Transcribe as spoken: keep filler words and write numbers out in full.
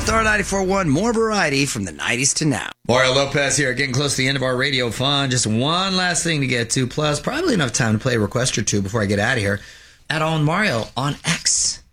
Star ninety-four point one, more variety from the nineties to now. Mario Lopez here, getting close to the end of our radio fun. Just one last thing to get to, plus probably enough time to play a request or two before I get out of here. At On Mario on X.